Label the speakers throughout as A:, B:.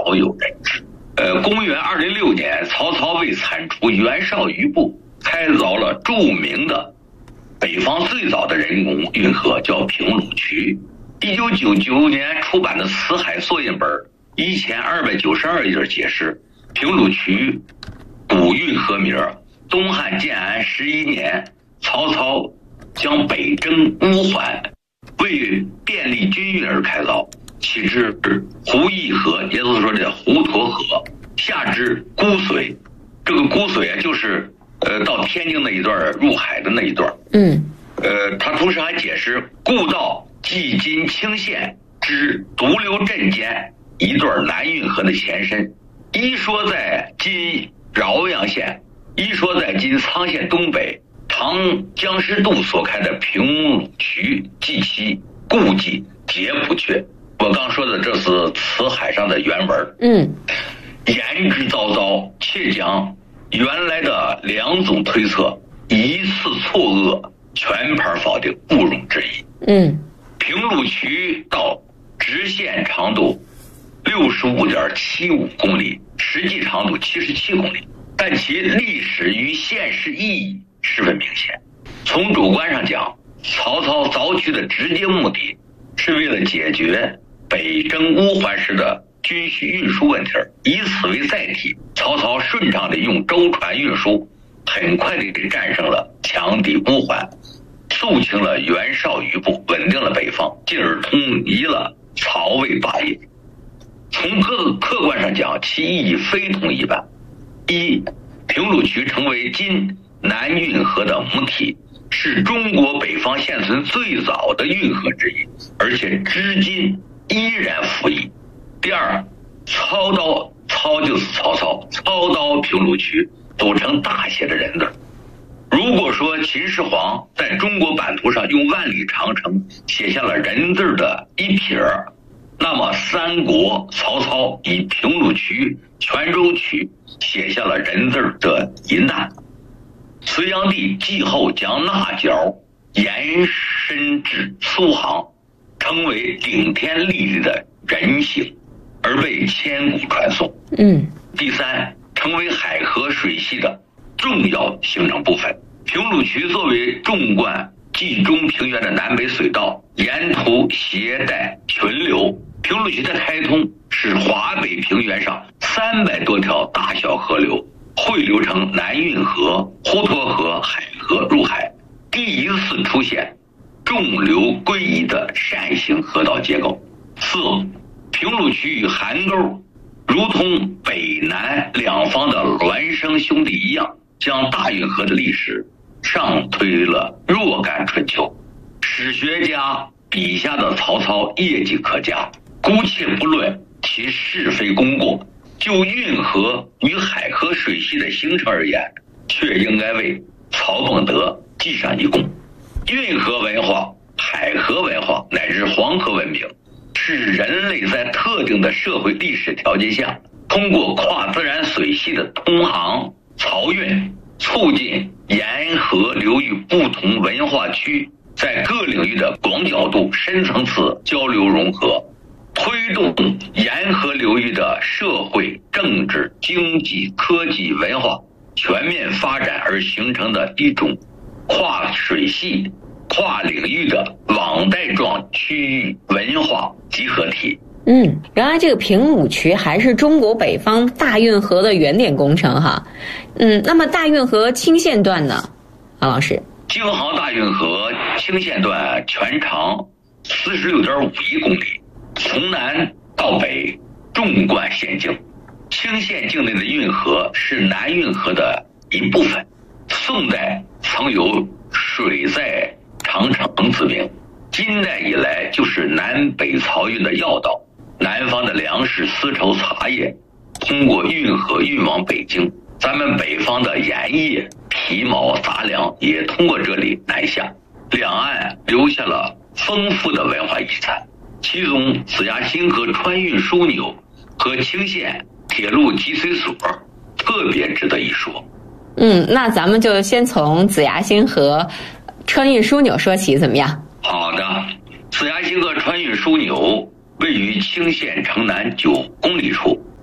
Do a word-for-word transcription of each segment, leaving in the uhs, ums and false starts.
A: 少有人知。呃，公元二零六年，曹操为铲除袁绍余部，开凿了著名的北方最早的人工运河，叫平鲁渠。一九九九年出版的《辞海索引本》一千二百九十二页解释，平鲁渠古运河名。东汉建安十一年，曹操将北征乌桓，为便利军运而开凿，起至胡义河，也就是说这滹沱河，下至姑绥。这个姑绥就是呃到天津那一段入海的那一段。
B: 嗯，
A: 呃，他同时还解释，故道即今清县之独流镇间一段南运河的前身，一说在今饶阳县，一说在今沧县东北，唐江师度所开的平鲁渠即其故迹，皆不确。我刚说的这是辞海上的原文。
B: 嗯，
A: 言之凿凿，且将原来的两种推测一次错愕，全盘否定，不容置疑。
B: 嗯，
A: 平鲁渠到直线长度六十五点七五公里，实际长度七十七公里，但其历史与现实意义十分明显。从主观上讲，曹操凿渠的直接目的是为了解决北征乌桓时的军需运输问题，以此为载体，曹操顺畅地用舟船运输，很快地战胜了强敌乌桓，肃清了袁绍余部，稳定了北方，进而统一了曹魏霸业。从各客观上讲，其意义非同一般。一，平鲁渠成为今南运河的母体，是中国北方现存最早的运河之一，而且至今依然服役。第二，操刀，操就是曹操，操刀平鲁渠组成大写的人字。如果说秦始皇在中国版图上用万里长城写下了人字的一撇，那么三国曹操以平鲁渠、泉州渠写下了人字的银弹。隋炀帝继后将那角延伸至苏杭，成为顶天立地的人形，而被千古传颂。
B: 嗯，
A: 第三，成为海河水系的重要形成部分。平鲁渠作为纵贯冀中平原的南北水道，沿途携带群流。平鲁渠的开通使华北平原上三百多条大小河流汇流成南运河、滹沱河、海河入海，第一次出现众流归一的扇形河道结构。四，平鲁渠与邗沟如同北南两方的孪生兄弟一样，将大运河的历史上推了若干春秋。史学家笔下的曹操业绩可嘉，姑且不论其是非功过，就运河与海河水系的形成而言，却应该为曹孟德记上一功。运河文化、海河文化乃至黄河文明，是人类在特定的社会历史条件下，通过跨自然水系的通航、漕运，促进沿河流域不同文化区在各领域的广角度、深层次交流融合，推动沿河流域的社会、政治、经济、科技、文化全面发展而形成的一种跨水系、跨领域的网带状区域文化集合体。
B: 嗯，原来这个平鲁渠还是中国北方大运河的原点工程哈。嗯，那么大运河清县段呢，王老师？
A: 京杭大运河清县段全长四十六点五一公里，从南到北纵贯县境。清县境内的运河是南运河的一部分。宋代曾有水在长城之名，金代以来就是南北漕运的要道。南方的粮食、丝绸、茶叶通过运河运往北京，咱们北方的盐业、皮毛、杂粮也通过这里南下。两岸留下了丰富的文化遗产，其中子牙新河川运枢纽和清县铁路集水所特别值得一说。
B: 嗯，那咱们就先从子牙新河川运枢纽说起，怎么样？
A: 好的，子牙新河川运枢纽位于清县城南九公里处，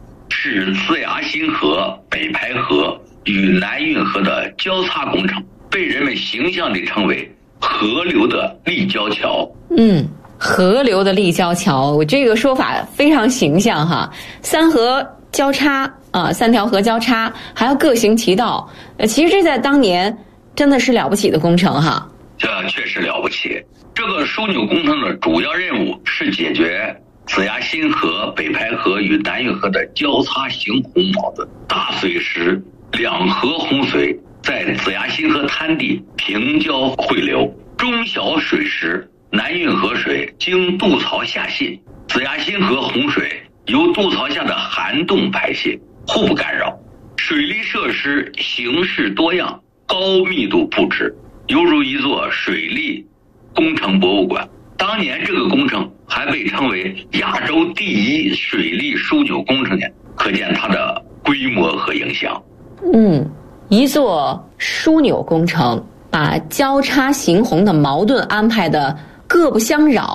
A: 是子牙新河、北排河与南运河的交叉工程，被人们形象地称为河流的立交桥。
B: 嗯，河流的立交桥，这个说法非常形象哈。三河交叉啊，三条河交叉，还要各行其道。呃，其实这在当年真的是了不起的工程哈。
A: 这确实了不起。这个枢纽工程的主要任务是解决子牙新河、北排河与南运河的交叉行洪矛盾。大水时，两河洪水在子牙新河滩地平交汇流；中小水时，南运河水经渡槽下泄，子牙新河洪水由渡槽下的涵洞排泄，互不干扰。水利设施形式多样，高密度布置，犹如一座水利工程博物馆。当年这个工程还被称为亚洲第一水利枢纽工程呢，可见它的规模和影响。
B: 嗯，一座枢纽工程把交叉行洪的矛盾安排的各不相扰。